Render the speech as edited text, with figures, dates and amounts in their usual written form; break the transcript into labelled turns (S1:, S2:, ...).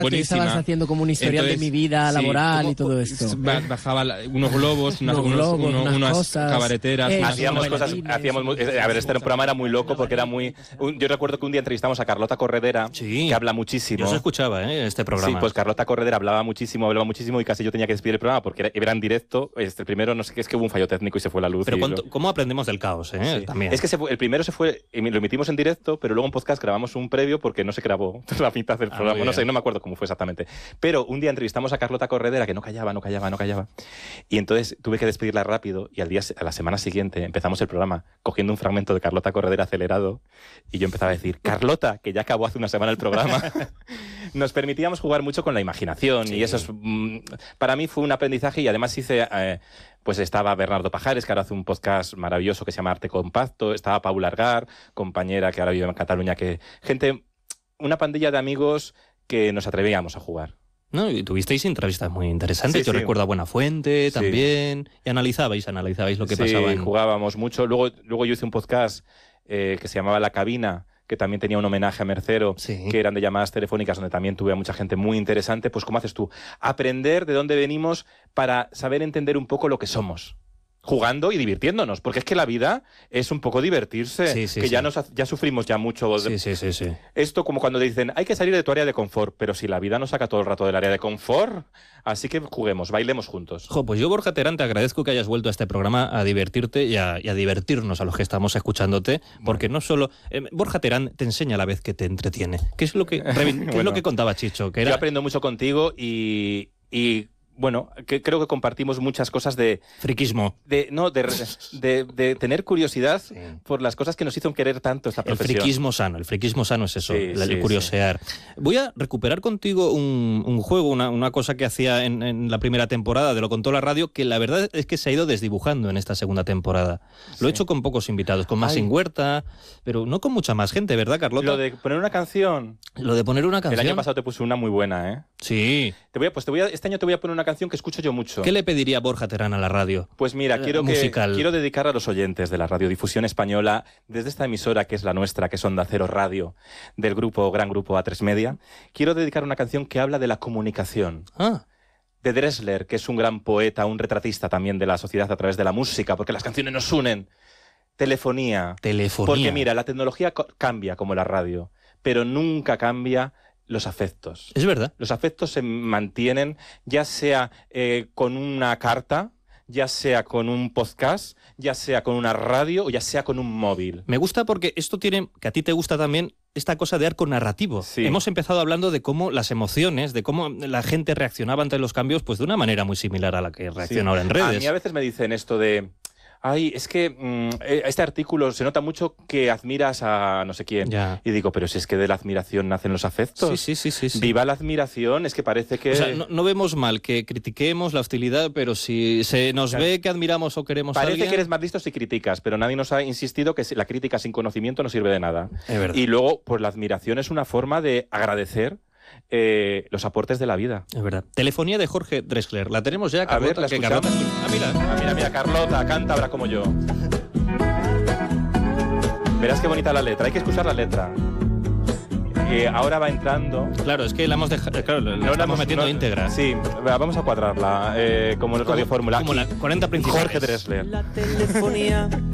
S1: buenísima.
S2: Estabas haciendo como un historial de mi vida laboral y todo esto.
S1: Bajaba unos globos, unas
S2: cosas,
S1: cabareteras.
S3: Hacíamos cosas. A ver, este programa era muy loco porque era muy. Yo recuerdo que un día entrevistamos a Carlota Corredera, que habla muchísimo.
S4: Yo se escuchaba, este programa.
S3: Sí, pues Carlota Corredera hablaba muchísimo y casi yo tenía que despedir el programa porque era en directo. El primero, no sé qué, es que hubo un fallo técnico y se fue la luz.
S4: Pero ¿cómo aprendemos del caos? Sí. También.
S3: Es que el primero se fue, lo emitimos en directo, pero luego en podcast grabamos un previo porque no se grabó la mitad del programa. No sé, no me acuerdo cómo fue exactamente. Pero un día entrevistamos a Carlota Corredera, que no callaba. Y entonces tuve que despedirla rápido y a la semana siguiente empezamos el programa cogiendo un fragmento de Carlota Corredera acelerado y yo empezaba a decir, Carlota, que ya acabó hace una semana el programa. Nos permitíamos jugar mucho con la imaginación y eso para mí fue un aprendizaje y además hice... pues estaba Bernardo Pajares, que ahora hace un podcast maravilloso que se llama Arte Compacto, estaba Paula Argar, compañera que ahora vive en Cataluña, una pandilla de amigos que nos atrevíamos a jugar.
S4: No, y tuvisteis entrevistas muy interesantes. Yo recuerdo a Buenafuente también. Y analizabais lo que pasaba.
S3: Sí, jugábamos mucho. Luego yo hice un podcast que se llamaba La Cabina, que también tenía un homenaje a Mercero, que eran de llamadas telefónicas, donde también tuve a mucha gente muy interesante. Pues, ¿cómo haces tú? Aprender de dónde venimos para saber entender un poco lo que somos. Jugando y divirtiéndonos, porque es que la vida es un poco divertirse, ya sufrimos ya mucho.
S4: Sí.
S3: Esto como cuando dicen, hay que salir de tu área de confort, pero si la vida nos saca todo el rato del área de confort, así que juguemos, bailemos juntos.
S4: Pues yo, Borja Terán, te agradezco que hayas vuelto a este programa a divertirte y a divertirnos a los que estamos escuchándote, porque no solo... Borja Terán te enseña a la vez que te entretiene. ¿Qué es lo que, es lo que contaba Chicho? Que
S3: yo aprendo mucho contigo y bueno, creo que compartimos muchas cosas de...
S4: Friquismo.
S3: De tener curiosidad por las cosas que nos hizo querer tanto esta profesión.
S4: El friquismo sano es eso, el curiosear. Voy a recuperar contigo un juego, una cosa que hacía en la primera temporada de Lo Contó la Radio, que la verdad es que se ha ido desdibujando en esta segunda temporada. Lo he hecho con pocos invitados, con Maxim Huerta, pero no con mucha más gente, ¿verdad, Carlota?
S3: Lo de poner una canción.
S4: El año
S3: pasado te puse una muy buena, ¿eh?
S4: Sí.
S3: Este año te voy a poner una canción que escucho yo mucho.
S4: ¿Qué le pediría Borja Terán a la radio?
S3: Pues mira, quiero dedicar a los oyentes de la radiodifusión española, desde esta emisora que es la nuestra, que es Onda Cero Radio, del gran grupo A3 Media, quiero dedicar una canción que habla de la comunicación. De Drexler, que es un gran poeta, un retratista también de la sociedad a través de la música, porque las canciones nos unen. Telefonía. Porque mira, la tecnología cambia como la radio, pero nunca cambia los afectos.
S4: Es verdad.
S3: Los afectos se mantienen, ya sea con una carta, ya sea con un podcast, ya sea con una radio o ya sea con un móvil.
S4: Me gusta porque esto tiene, que a ti te gusta también, esta cosa de arco narrativo.
S3: Sí.
S4: Hemos empezado hablando de cómo las emociones, de cómo la gente reaccionaba ante los cambios, pues de una manera muy similar a la que reacciona ahora en redes.
S3: A mí a veces me dicen esto de... es que este artículo se nota mucho que admiras a no sé quién.
S4: Ya.
S3: Y digo, pero si es que de la admiración nacen los afectos.
S4: Sí.
S3: Viva la admiración, es que parece que...
S4: O sea, no vemos mal que critiquemos la hostilidad, pero si se nos ve que admiramos o queremos a alguien...
S3: Parece que eres más listo si criticas, pero nadie nos ha insistido que la crítica sin conocimiento no sirve de nada.
S4: Es verdad.
S3: Y luego, pues la admiración es una forma de agradecer los aportes de la vida.
S4: Es verdad. Telefonía de Jorge Drexler. La tenemos ya, Carlota.
S3: A ver, la escuchamos. Mira, Carlota, cántabra como yo. Verás qué bonita la letra. Hay que escuchar la letra. Ahora va entrando...
S4: Claro, es que la hemos dejado... Claro, la estamos metiendo íntegra.
S3: Sí, vamos a cuadrarla, como en Radio Fórmula.
S4: Como la 40 principales.
S3: Jorge Drexler.
S5: La telefonía